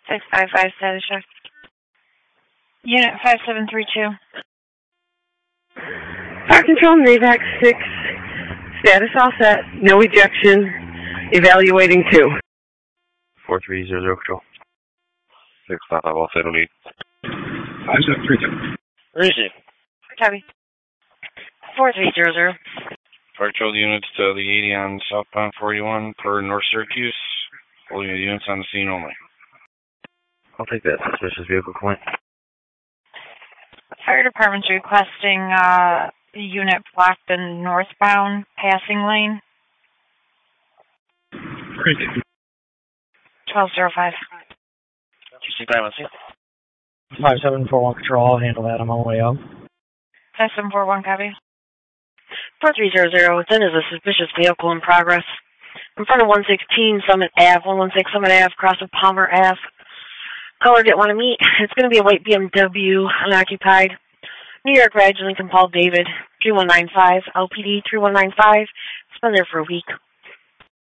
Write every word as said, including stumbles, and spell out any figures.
six five five, status check. Unit five seven three two. Fire Control, NAVAC six. Status all set. No ejection. Evaluating two. four three zero zero Control. six five five, all set, lead. five seven three two. Where is he? Copy. four three zero zero. Fire Control units to the eighty on southbound forty-one per North Syracuse. Holding the units on the scene only. I'll take that suspicious vehicle point. Fire department's requesting uh, the unit block the northbound passing lane. Great. twelve zero five. five seven four one Control, I'll handle that. I'm on the way out. five seven four one, copy. four three zero zero, within is a suspicious vehicle in progress. In front of one sixteen Summit Ave, one one six Summit Ave, cross of Palmer Ave. Caller didn't want to meet. It's going to be a white B M W, unoccupied. New York Reg, Lincoln Paul David, three one nine five, L P D three one nine five. It's been there for a week.